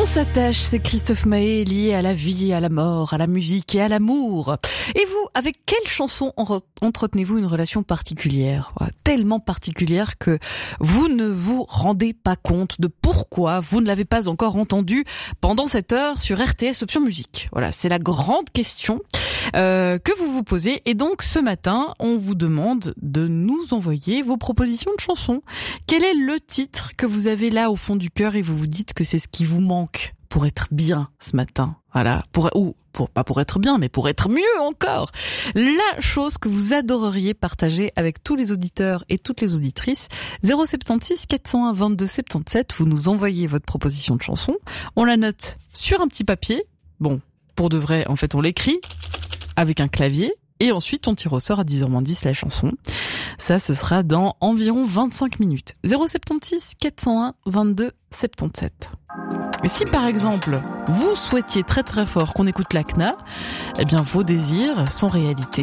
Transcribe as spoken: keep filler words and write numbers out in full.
On s'attache, c'est Christophe Maé, lié à la vie, à la mort, à la musique et à l'amour. Et vous, avec quelle chanson entretenez-vous une relation particulière ? Tellement particulière que vous ne vous rendez pas compte de pourquoi vous ne l'avez pas encore entendue pendant cette heure sur R T S Option Musique. Voilà, c'est la grande question euh, que vous vous posez. Et donc, ce matin, on vous demande de nous envoyer vos propositions de chansons. Quel est le titre que vous avez là au fond du cœur et vous vous dites que c'est ce qui vous manque pour être bien ce matin, voilà, pour ou pour pas pour être bien, mais pour être mieux encore. La chose que vous adoreriez partager avec tous les auditeurs et toutes les auditrices. zéro sept six quatre zéro un vingt-deux soixante-dix-sept. Vous nous envoyez votre proposition de chanson. On la note sur un petit papier. Bon, pour de vrai, en fait, on l'écrit avec un clavier. Et ensuite, on tire au sort à dix heures moins dix la chanson. Ça, ce sera dans environ vingt-cinq minutes. zéro sept six quatre zéro un vingt-deux soixante-dix-sept. Et si par exemple, vous souhaitiez très très fort qu'on écoute la C N A, eh bien vos désirs sont réalité.